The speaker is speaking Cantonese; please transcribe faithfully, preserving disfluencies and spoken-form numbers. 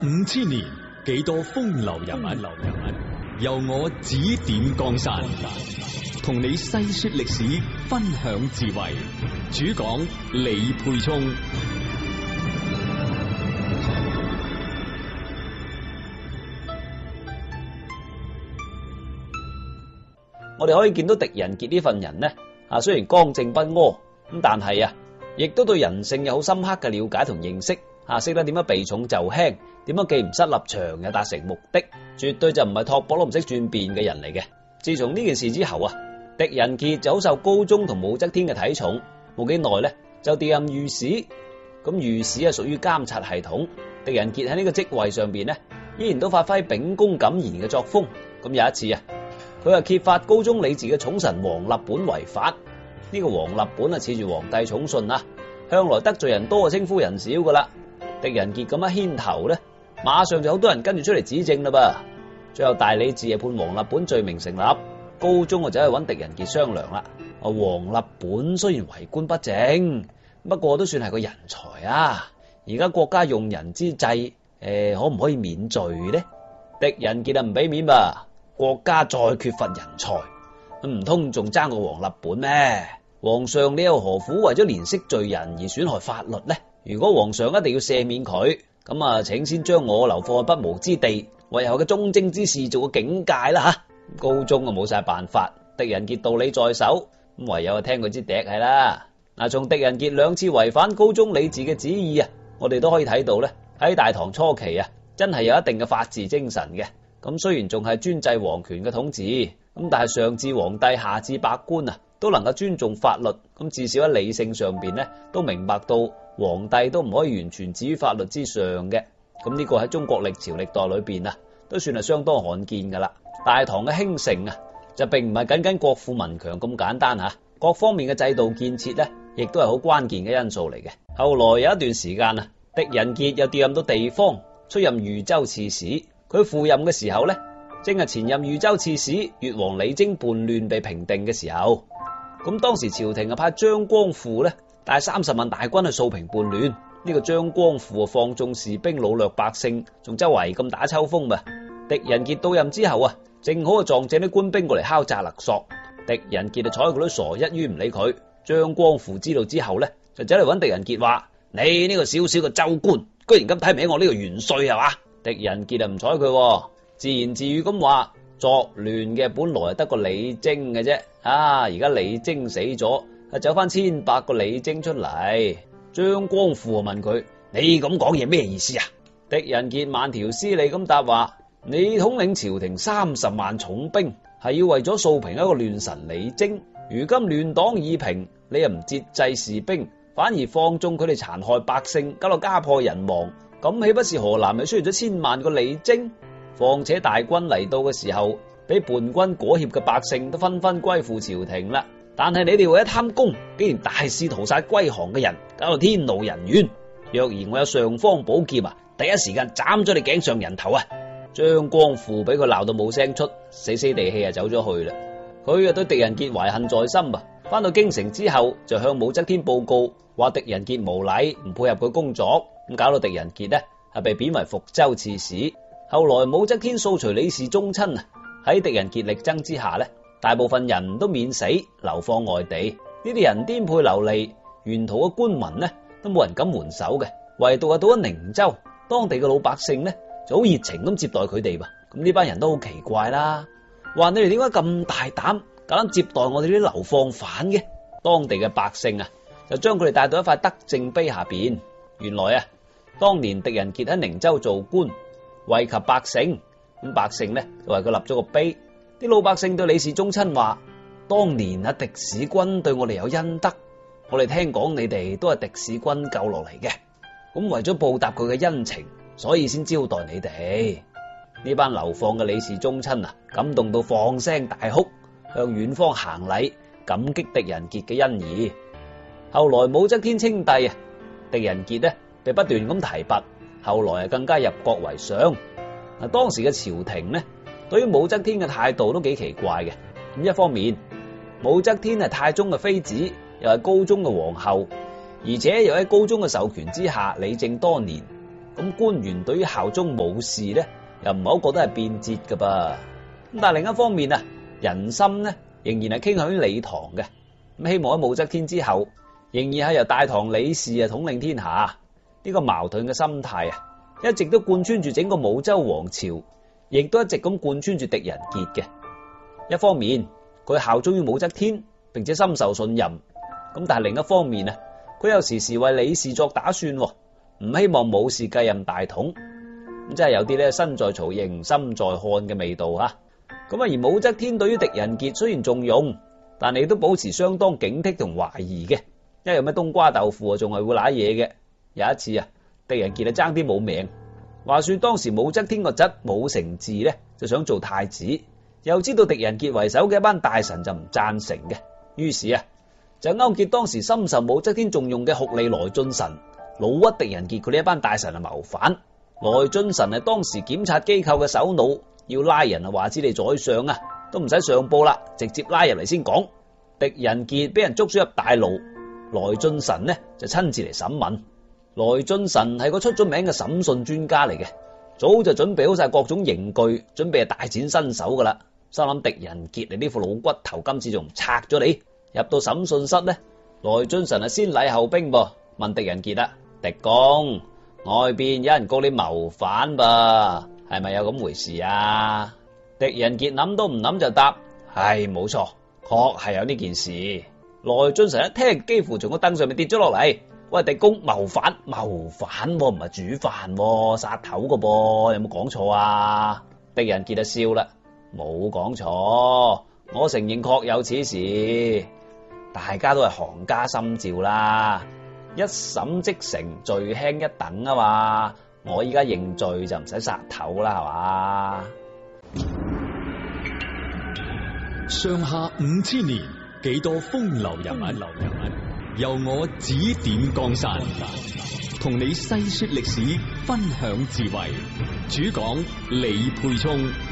五千年，幾多風流人物，流人物由我指點江山，同你細說歷史，分享智慧。主講李沛聰。 我哋可以見到狄仁傑呢份人呢，啊雖然剛正不阿咁，但係啊，亦都對人性有好深刻嘅了解同認識，啊識得點樣避重就輕，點樣既唔失立場又達成目的，絕對就唔係托博都唔識轉變嘅人嚟嘅。自從呢件事之後啊，狄仁傑就好受高宗同武則天嘅睇重，冇幾耐咧就調任御史。咁御史啊屬於監察系統，狄仁傑喺呢個職位上邊呢，依然都發揮秉公敢言嘅作風。咁有一次啊，佢係揭發高宗李治嘅寵臣王立本違法。呢、這個王立本啊恃住皇帝寵信啊，向來得罪人多啊稱呼人少噶啦。狄仁傑咁一牽頭咧，馬上就好多人跟住出嚟指證啦噃。最後大理寺判王立本罪名成立，高宗啊就去揾狄仁傑商量啦。啊，王立本雖然為官不正，不過都算係個人才啊。而家國家用人之際，誒、呃、可唔可以免罪呢？狄仁傑啊唔俾面吧，國家再缺乏人才，唔通仲爭過王立本咩？皇上你又何苦為咗憐惜罪人而損害法律呢？如果皇上一定要赦免佢，咁啊，請先將我流放喺不毛之地，為後嘅忠貞之事做個警戒啦吓。高宗啊冇晒辦法，狄仁傑道理在手，咁唯有聽佢支笛係啦。嗱，從狄仁傑兩次違反高宗李治嘅旨意啊，我哋都可以睇到咧，喺大唐初期啊，真係有一定嘅法治精神嘅。咁雖然仲係專制皇權嘅統治，咁但係上至皇帝下至百官啊，都能夠尊重法律。咁至少喺理性上邊咧，都明白到皇帝都唔可以完全置於法律之上嘅。咁呢個喺中國歷朝歷代裏邊啊，都算係相當罕見噶啦。大唐嘅興盛啊，就並唔係僅僅國富民強咁簡單吓，各方面嘅制度建設咧，亦都係好關鍵嘅因素嚟嘅。後來有一段時間啊，狄仁傑又調任到地方，出任豫州刺史。佢赴任嘅時候咧，正係前任豫州刺史越王李征叛亂被平定嘅時候。咁當時朝廷啊派張光輔咧帶三十萬大軍去掃平叛亂。呢、這個張光輔啊放縱士兵擄掠百姓，仲周圍咁打秋風嘛。狄仁傑到任之後啊，正好啊撞正啲官兵過嚟敲詐勒索。狄仁傑就睬佢都傻，一於唔理佢。張光輔知道之後咧，就走嚟揾狄仁傑話：你呢個小小嘅州官，居然咁睇唔起我呢個元帥係嘛？狄仁傑就唔睬佢，自言自語咁話：作亂嘅本來係得個李征嘅啫，啊而家李征死咗，係走翻千百個李征出嚟。張光輔問佢：你咁講嘢咩意思啊？狄仁傑慢條斯理咁答話：你統領朝廷三十萬重兵，係要為咗掃平一個亂臣李征。如今亂黨已平，你又唔節制士兵，反而放縱佢哋殘害百姓，搞到家破人亡。咁豈不是河南又出現咗千萬個李征？況且大軍嚟到嘅時候，俾叛軍裹挾嘅百姓都紛紛歸附朝廷啦。但係你哋為咗貪功，竟然大肆屠殺歸降嘅人，搞到天怒人怨。若然我有尚方寶劍啊，第一時間斬咗你頸上人頭啊！張光輔俾佢鬧到冇聲出，死死地氣啊走咗去啦。佢啊對狄仁傑懷恨在心啊，翻到京城之後就向武則天報告，話狄仁傑無禮，唔配合佢工作。咁搞到狄仁傑呢係被貶為福州刺史。後來武則天掃除李氏宗親啊，喺狄仁傑力爭之下呢，大部分人都免死流放外地。呢啲人顛沛流離，沿途嘅官民呢都冇人敢援手嘅，唯獨係到咗寧州，當地嘅老百姓呢就好熱情咁接待佢哋噃。咁呢班人都好奇怪啦，話你哋點解咁大膽夠膽接待我哋啲流放犯嘅？當地嘅百姓啊就將佢哋帶到一塊德政碑下邊。原來啊，當年狄仁傑喺寧州做官，惠及百姓，咁百姓呢就為佢立咗個碑。啲老百姓對李氏宗親話：當年啊，狄使君對我哋有恩德，我哋聽講你哋都係狄使君救落嚟嘅，咁為咗報答佢嘅恩情，所以先招待你哋。呢班流放嘅李氏宗親啊，感動到放聲大哭，向遠方行禮，感激狄仁傑嘅恩義。後來武則天稱帝啊，狄仁傑呢被不斷咁提拔，後來啊更加入閣為相。嗱，當時嘅朝廷呢，對於武則天嘅態度都幾奇怪嘅。咁一方面，武則天係太宗嘅妃子，又係高宗嘅皇后，而且又喺高宗嘅授權之下理政多年。 咁官員對於效忠武士咧，又唔係好覺得係變節噶噃。咁但係另一方面啊，人心咧仍然係傾向於李唐嘅。咁希望喺武則天之後，仍然係由大唐李氏啊統領天下。呢個矛盾嘅心態啊，一直都貫穿住整個武周王朝，亦都一直咁貫穿住狄仁傑嘅。一方面佢效忠於武則天，並且深受信任。咁但係另一方面啊，佢又時時為李氏作打算，唔希望武氏繼任大統。咁真係有啲咧身在曹營心在漢嘅味道吓。咁啊，而武則天對於狄仁傑雖然重用，但係亦都保持相當警惕同懷疑嘅，因為有咩冬瓜豆腐啊，仲係會瀨嘢嘅。有一次啊，狄仁傑啊爭啲冇命。話說當時武則天個侄武承嗣咧就想做太子，又知道狄仁傑為首嘅一班大臣就唔贊成嘅，於是啊就勾結當時深受武則天重用嘅酷吏來俊臣，老屈狄仁傑佢呢一班大臣啊謀反。來俊臣係當時檢察機構嘅首腦，要拉人啊話知你宰相啊，都唔使上報啦，直接拉入嚟先講。狄仁傑俾人捉咗入大牢，來俊臣呢就親自嚟審問。來俊臣係個出咗名嘅審訊專家嚟嘅，早就準備好晒各種刑具，準備係大展身手噶啦。心諗狄仁傑你呢副老骨頭，今次仲唔拆咗你？入到審訊室呢，來俊臣係先禮後兵噃，問狄仁傑啦：狄公，外邊有人告你謀反噃，係咪有咁回事啊？狄仁傑諗都唔諗就答：係冇錯，確係有呢件事。來俊臣一聽，幾乎從個凳上面跌咗落嚟。喂，狄公，謀反謀反唔係煮飯殺頭個噃，有冇講錯啊？狄仁傑就笑啦，冇講錯，我承認確有此事。大家都係行家心照啦，一審即成，罪輕一等啊嘛。我依家認罪就唔使殺頭啦，係嘛？ 上下五千年，幾多風流人物，流人物由我指點江山，同你細說歷史，分享智慧。主講李沛聰。